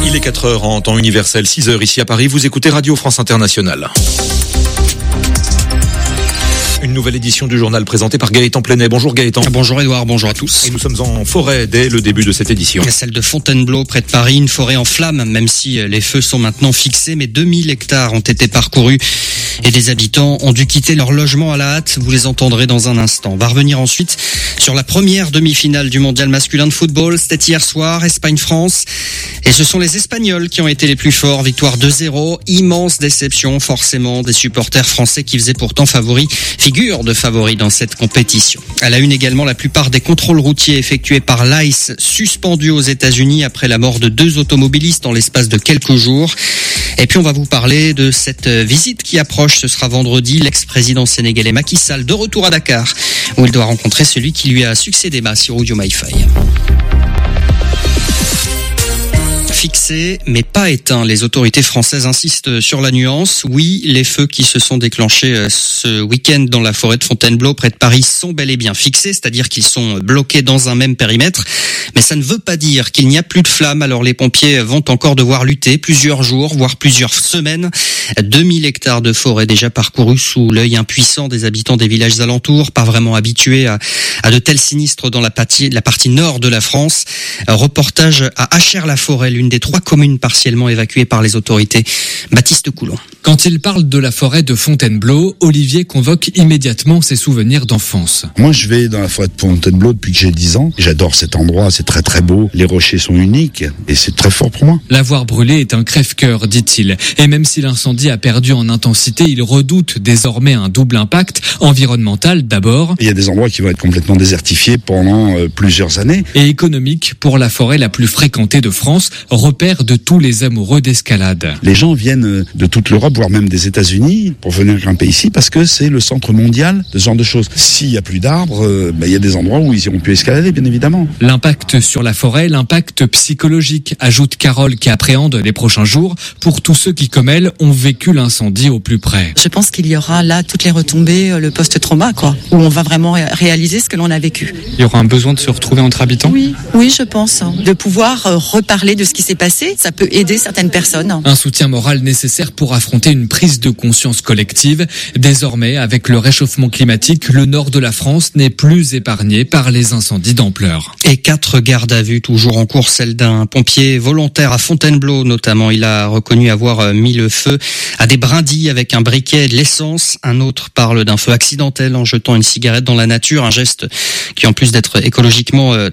Il est 4h en temps universel, 6h ici à Paris. Vous écoutez Radio France Internationale. Une nouvelle édition du journal présentée par Gaëtan Plenet. Bonjour Gaëtan. Bonjour Edouard, bonjour à tous. Et nous sommes en forêt dès le début de cette édition. Celle de Fontainebleau, près de Paris, une forêt en flammes, même si les feux sont maintenant fixés, mais 2000 hectares ont été parcourus et des habitants ont dû quitter leur logement à la hâte. Vous les entendrez dans un instant. On va revenir ensuite sur la première demi-finale du mondial masculin de football. C'était hier soir, Espagne-France. Et ce sont les Espagnols qui ont été les plus forts. Victoire 2-0. Immense déception, forcément, des supporters français qui faisaient pourtant figure de favoris dans cette compétition. À la une également, la plupart des contrôles routiers effectués par l'ICE suspendus aux États-Unis après la mort de 2 automobilistes en l'espace de quelques jours. Et puis on va vous parler de cette visite qui approche. Ce sera vendredi. L'ex-président sénégalais Macky Sall de retour à Dakar, où il doit rencontrer celui qui lui a succédé sur Audio MyFi. Fixé, mais pas éteint. Les autorités françaises insistent sur la nuance. Oui, les feux qui se sont déclenchés ce week-end dans la forêt de Fontainebleau, près de Paris, sont bel et bien fixés, c'est-à-dire qu'ils sont bloqués dans un même périmètre. Mais ça ne veut pas dire qu'il n'y a plus de flammes. Alors les pompiers vont encore devoir lutter plusieurs jours, voire plusieurs semaines. 2000 hectares de forêt déjà parcourus sous l'œil impuissant des habitants des villages alentours, pas vraiment habitués à de tels sinistres dans la partie nord de la France. Reportage à Achères-la-Forêt, l'une des 3 communes partiellement évacuées par les autorités. Baptiste Coulon. Quand il parle de la forêt de Fontainebleau, Olivier convoque immédiatement ses souvenirs d'enfance. Moi, je vais dans la forêt de Fontainebleau depuis que j'ai 10 ans. J'adore cet endroit, c'est très très beau. Les rochers sont uniques et c'est très fort pour moi. La voir brûler est un crève-cœur, dit-il. Et même si l'incendie a perdu en intensité, il redoute désormais un double impact environnemental d'abord. Il y a des endroits qui vont être complètement désertifiés pendant plusieurs années. Et économique pour la forêt la plus fréquentée de France, repère de tous les amoureux d'escalade. Les gens viennent de toute l'Europe, voire même des États-Unis, pour venir grimper ici parce que c'est le centre mondial de ce genre de choses. S'il n'y a plus d'arbres, il y a des endroits où ils iront plus escalader, bien évidemment. L'impact sur la forêt, l'impact psychologique, ajoute Carole qui appréhende les prochains jours pour tous ceux qui, comme elle, ont vécu l'incendie au plus près. Je pense qu'il y aura là toutes les retombées, le post-trauma, où on va vraiment réaliser ce que l'on a vécu. Il y aura un besoin de se retrouver entre habitants ? Oui, je pense. De pouvoir reparler de ce qui s'est passé, ça peut aider certaines personnes. Un soutien moral nécessaire pour affronter une prise de conscience collective. Désormais, avec le réchauffement climatique, le nord de la France n'est plus épargné par les incendies d'ampleur. Et 4 gardes à vue toujours en cours, celle d'un pompier volontaire à Fontainebleau notamment. Il a reconnu avoir mis le feu à des brindilles avec un briquet et de l'essence. Un autre parle d'un feu accidentel en jetant une cigarette dans la nature, un geste qui en plus d'être écologiquement